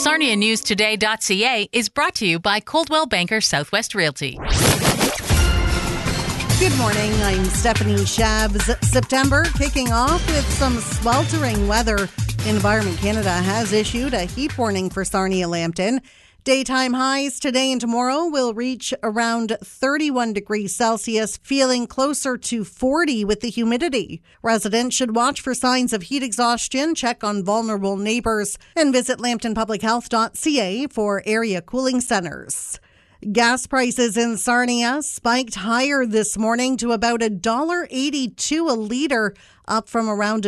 SarniaNewsToday.ca is brought to you by Coldwell Banker Southwest Realty. Good morning, I'm Stephanie Shabs. September kicking off with some sweltering weather. Environment Canada has issued a heat warning for Sarnia-Lambton. Daytime highs today and tomorrow will reach around 31 degrees Celsius, feeling closer to 40 with the humidity. Residents should watch for signs of heat exhaustion, check on vulnerable neighbors, and visit lambtonpublichealth.ca for area cooling centers. Gas prices in Sarnia spiked higher this morning to about $1.82 a litre, up from around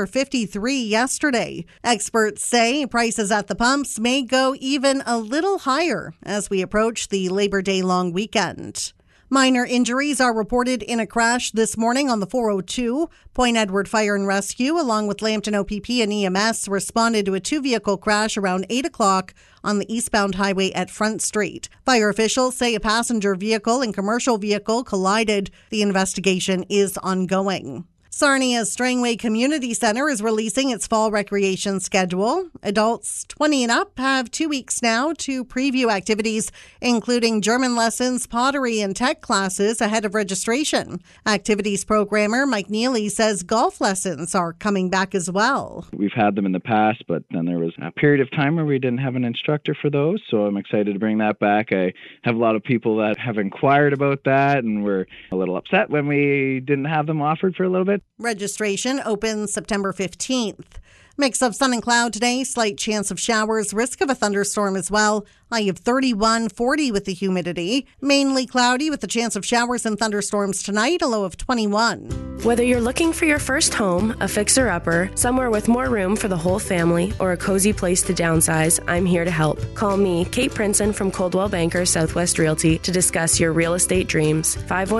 $1.53 yesterday. Experts say prices at the pumps may go even a little higher as we approach the Labor Day long weekend. Minor injuries are reported in a crash this morning on the 402. Point Edward Fire and Rescue, along with Lambton OPP and EMS, responded to a two-vehicle crash around 8 o'clock on the eastbound highway at Front Street. Fire officials say a passenger vehicle and commercial vehicle collided. The investigation is ongoing. Sarnia's Strangway Community Centre is releasing its fall recreation schedule. Adults 20 and up have 2 weeks now to preview activities, including German lessons, pottery, and tech classes ahead of registration. Activities programmer Mike Neely says golf lessons are coming back as well. We've had them in the past, but then there was a period of time where we didn't have an instructor for those, so I'm excited to bring that back. I have a lot of people that have inquired about that, and were a little upset when we didn't have them offered for a little bit. Registration opens September 15th. Mix of sun and cloud today, slight chance of showers, risk of a thunderstorm as well. High of 31, 40 with the humidity. Mainly cloudy with the chance of showers and thunderstorms tonight, a low of 21. Whether you're looking for your first home, a fixer-upper, somewhere with more room for the whole family, or a cozy place to downsize, I'm here to help. Call me, Kate Princeton from Coldwell Banker Southwest Realty, to discuss your real estate dreams.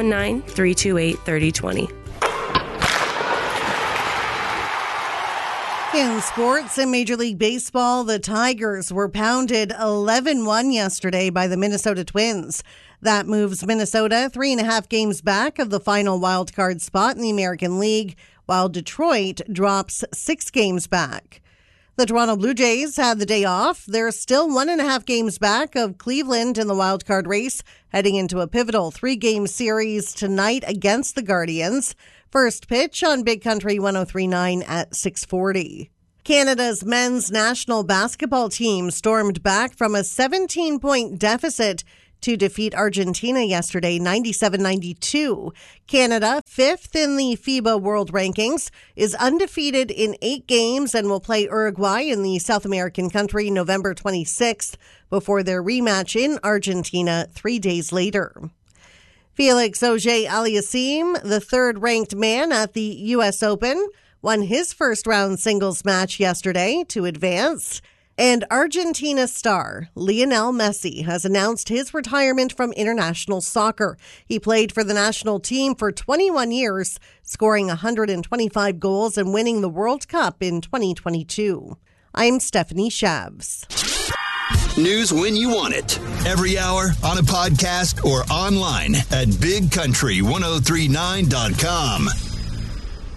519-328-3020. In sports, in Major League Baseball, the Tigers were pounded 11-1 yesterday by the Minnesota Twins. That moves Minnesota 3.5 games back of the final wildcard spot in the American League, while Detroit drops 6 games back. The Toronto Blue Jays had the day off. They're still 1.5 games back of Cleveland in the wildcard race, heading into a pivotal 3-game series tonight against the Guardians. First pitch on Big Country 103.9 at 6:40. Canada's men's national basketball team stormed back from a 17-point deficit to defeat Argentina yesterday, 97-92. Canada, 5th in the FIBA World Rankings, is undefeated in 8 games and will play Uruguay in the South American country November 26th before their rematch in Argentina 3 days later. Felix Auger-Aliassime, the third-ranked man at the U.S. Open, won his first-round singles match yesterday to advance. And Argentina star Lionel Messi has announced his retirement from international soccer. He played for the national team for 21 years, scoring 125 goals and winning the World Cup in 2022. I'm Stephanie Shabs. News when you want it. Every hour, on a podcast, or online at bigcountry1039.com.